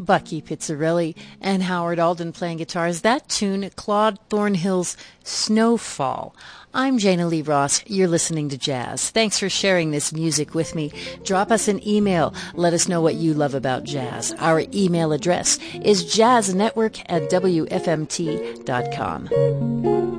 Bucky Pizzarelli and Howard Alden playing guitars. That tune, Claude Thornhill's Snowfall. I'm Jana Lee Ross. You're listening to Jazz. Thanks for sharing this music with me. Drop us an email. Let us know what you love about jazz. Our email address is jazznetwork@wfmt.com.